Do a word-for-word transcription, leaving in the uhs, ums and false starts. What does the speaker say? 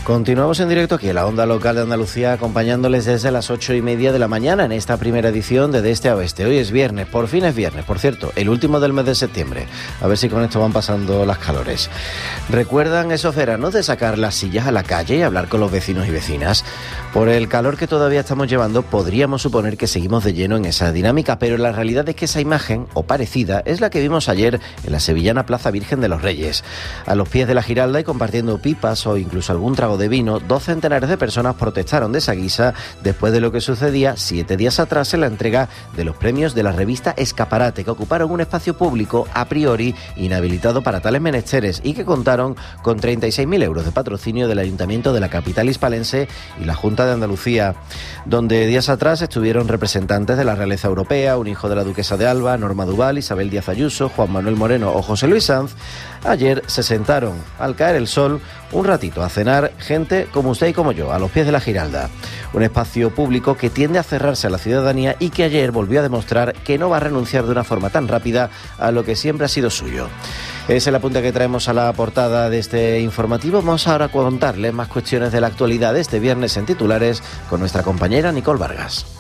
Continuamos en directo aquí en la onda local de Andalucía, acompañándoles desde las ocho y media de la mañana en esta primera edición de De Este a Oeste. Hoy es viernes, por fin es viernes, por cierto, el último del mes de septiembre. A ver si con esto van pasando las calores. ¿Recuerdan esos veranos de sacar las sillas a la calle y hablar con los vecinos y vecinas? Por el calor que todavía estamos llevando, podríamos suponer que seguimos de lleno en esa dinámica, pero la realidad es que esa imagen, o parecida, es la que vimos ayer en la sevillana Plaza Virgen de los Reyes. A los pies de la Giralda y compartiendo pipas o incluso algún trago de vino, dos centenares de personas protestaron de esa guisa después de lo que sucedía siete días atrás en la entrega de los premios de la revista Escaparate, que ocuparon un espacio público a priori inhabilitado para tales menesteres y que contaron con treinta y seis mil euros de patrocinio del Ayuntamiento de la capital hispalense y la Junta de Andalucía, donde días atrás estuvieron representantes de la realeza europea, un hijo de la duquesa de Alba, Norma Duval, Isabel Díaz Ayuso, Juan Manuel Moreno o José Luis Sanz. Ayer se sentaron, al caer el sol, un ratito a cenar gente como usted y como yo, a los pies de la Giralda. Un espacio público que tiende a cerrarse a la ciudadanía y que ayer volvió a demostrar que no va a renunciar de una forma tan rápida a lo que siempre ha sido suyo. Es el apunte que traemos a la portada de este informativo. Vamos ahora a contarles más cuestiones de la actualidad de este viernes en titulares con nuestra compañera Nicole Vargas.